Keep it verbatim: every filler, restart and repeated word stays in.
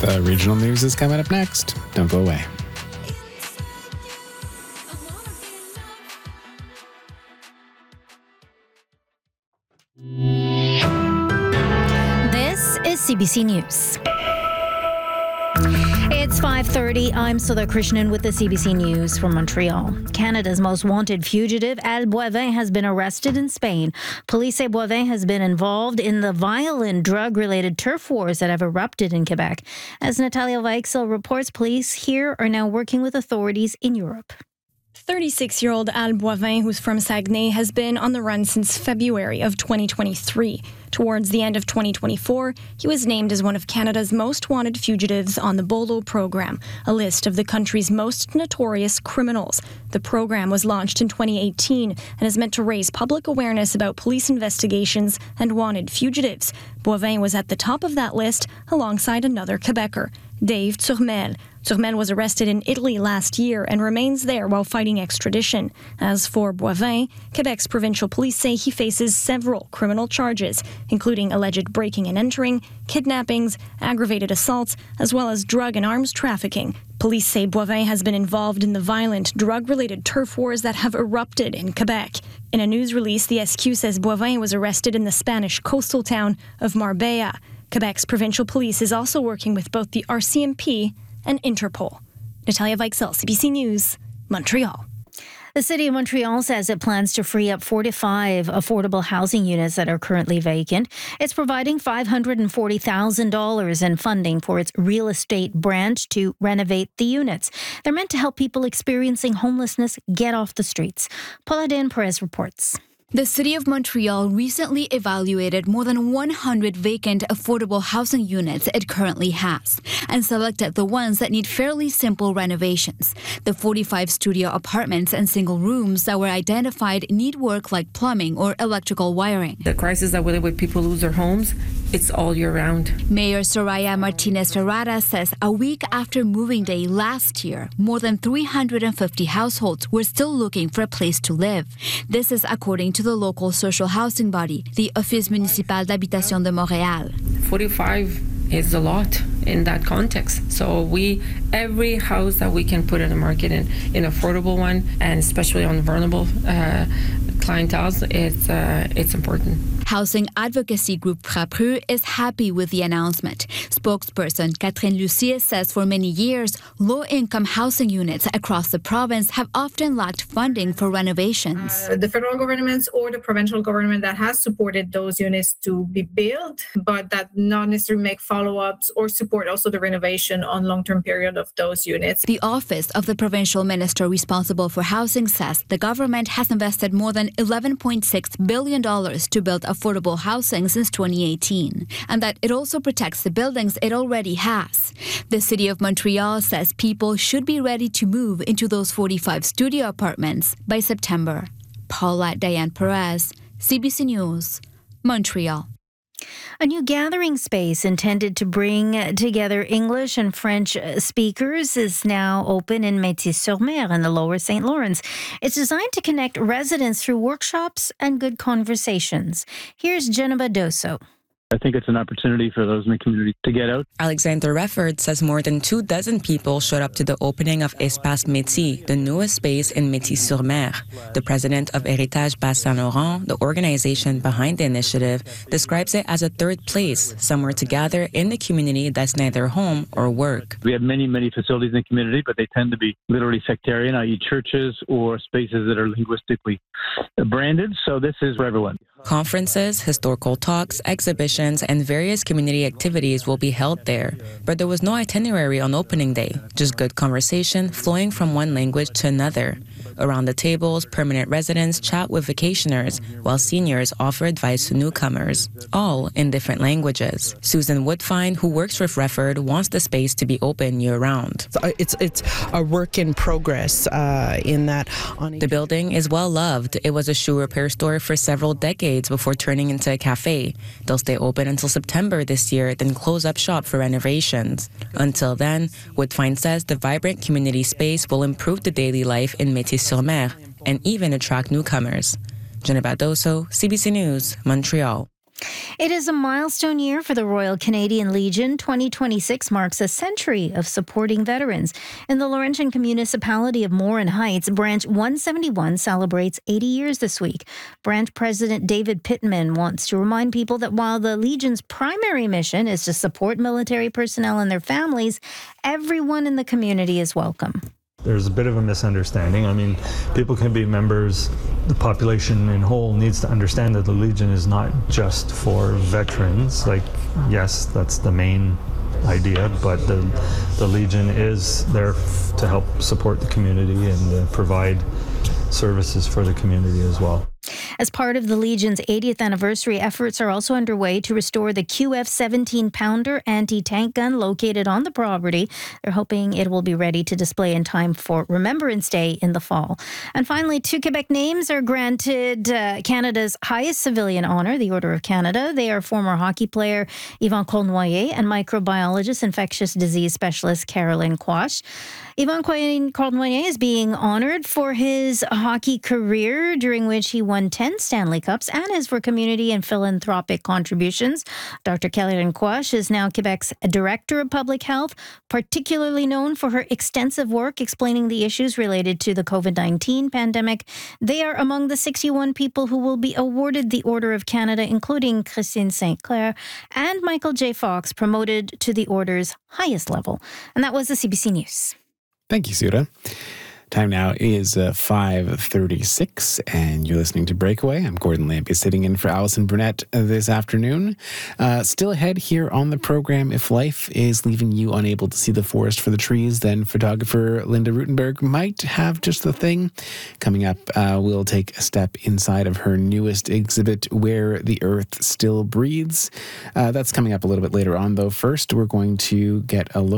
The regional news is coming up next. Don't go away. This is C B C News. It's five thirty. I'm Sudha Krishnan with the C B C News from Montreal. Canada's most wanted fugitive, Al Boivin, has been arrested in Spain. Police say Boivin has been involved in the violent drug-related turf wars that have erupted in Quebec. As Natalia Weichsel reports, police here are now working with authorities in Europe. thirty-six-year-old Al Boivin, who's from Saguenay, has been on the run since February of twenty twenty-three. Towards the end of twenty twenty-four, he was named as one of Canada's most wanted fugitives on the BOLO program, a list of the country's most notorious criminals. The program was launched in twenty eighteen and is meant to raise public awareness about police investigations and wanted fugitives. Boivin was at the top of that list alongside another Quebecer, Dave Turmel. Turmel was arrested in Italy last year and remains there while fighting extradition. As for Boivin, Quebec's provincial police say he faces several criminal charges, including alleged breaking and entering, kidnappings, aggravated assaults, as well as drug and arms trafficking. Police say Boivin has been involved in the violent, drug-related turf wars that have erupted in Quebec. In a news release, the S Q says Boivin was arrested in the Spanish coastal town of Marbella. Quebec's provincial police is also working with both the R C M P and Interpol. Natalia Weichsel, C B C News, Montreal. The City of Montreal says it plans to free up forty-five affordable housing units that are currently vacant. It's providing five hundred forty thousand dollars in funding for its real estate branch to renovate the units. They're meant to help people experiencing homelessness get off the streets. Paula Dan Perez reports. The City of Montreal recently evaluated more than one hundred vacant affordable housing units it currently has and selected the ones that need fairly simple renovations. The forty-five studio apartments and single rooms that were identified need work like plumbing or electrical wiring. The crisis that we live with, people lose their homes, it's all year round. Mayor Soraya Martinez Ferrara says a week after moving day last year, more than three hundred fifty households were still looking for a place to live. This is according to the local social housing body, the Office Municipal d'Habitation de Montréal. forty-five is a lot in that context. So we, every house that we can put in the market in, in affordable one, and especially on vulnerable uh, clienteles, it's, uh, it's important. Housing advocacy group Frappru is happy with the announcement. Spokesperson Catherine Lucier says for many years, low-income housing units across the province have often lacked funding for renovations. Uh, the federal governments or the provincial government that has supported those units to be built, but that not necessarily make follow-ups or support also the renovation on long-term period of those units. The Office of the Provincial Minister responsible for housing says the government has invested more than eleven point six billion dollars to build affordable housing since twenty eighteen, and that it also protects the buildings it already has. The City of Montreal says people should be ready to move into those forty-five studio apartments by September. Paula Diane Perez, C B C News, Montreal. A new gathering space intended to bring together English and French speakers is now open in Métis-sur-Mer in the Lower Saint Lawrence. It's designed to connect residents through workshops and good conversations. Here's Jenna Badoso. I think it's an opportunity for those in the community to get out. Alexander Refford says more than two dozen people showed up to the opening of Espace Métis, the newest space in Métis-sur-Mer. The president of Héritage Bas-Saint-Laurent, the organization behind the initiative, describes it as a third place, somewhere to gather in the community that's neither home or work. We have many, many facilities in the community, but they tend to be literally sectarian, that is churches or spaces that are linguistically branded. So this is for everyone. Conferences, historical talks, exhibitions, and various community activities will be held there. But there was no itinerary on opening day, just good conversation flowing from one language to another. Around the tables, permanent residents chat with vacationers, while seniors offer advice to newcomers, all in different languages. Susan Woodfine, who works with Refford, wants the space to be open year-round. It's it's a work in progress uh, in that. On the building is well-loved. It was a shoe repair store for several decades before turning into a cafe. They'll stay open until September this year, then close up shop for renovations. Until then, Woodfine says the vibrant community space will improve the daily life in Métis-sur-Mer and even attract newcomers. Jenna Badoso, C B C News, Montreal. It is a milestone year for the Royal Canadian Legion. twenty twenty-six marks a century of supporting veterans. In the Laurentian municipality of Morin Heights, Branch one seventy-one celebrates eighty years this week. Branch President David Pittman wants to remind people that while the Legion's primary mission is to support military personnel and their families, everyone in the community is welcome. There's a bit of a misunderstanding. I mean, people can be members. The population in whole needs to understand that the Legion is not just for veterans. Like, yes, that's the main idea, but the, the Legion is there f- to help support the community and uh, provide services for the community as well. As part of the Legion's eightieth anniversary, efforts are also underway to restore the Q F seventeen pounder anti-tank gun located on the property. They're hoping it will be ready to display in time for Remembrance Day in the fall. And finally, two Quebec names are granted uh, Canada's highest civilian honour, the Order of Canada. They are former hockey player Yvan Cournoyer and microbiologist, infectious disease specialist Caroline Quash. Yvan Cournoyer is being honoured for his hockey career, during which he won ten Stanley Cups, and is for community and philanthropic contributions. Doctor Caroline Quash is now Quebec's Director of Public Health, particularly known for her extensive work explaining the issues related to the covid nineteen pandemic. They are among the sixty-one people who will be awarded the Order of Canada, including Christine Saint Clair and Michael J. Fox, promoted to the Order's highest level. And that was the C B C News. Thank you, Sudha. Time now is uh, five thirty-six, and you're listening to Breakaway. I'm Gordon Lampy, sitting in for Allison Burnett this afternoon. Uh, still ahead here on the program, if life is leaving you unable to see the forest for the trees, then photographer Linda Rutenberg might have just the thing. Coming up, uh, we'll take a step inside of her newest exhibit, Where the Earth Still Breathes. Uh, that's coming up a little bit later on, though. First, we're going to get a look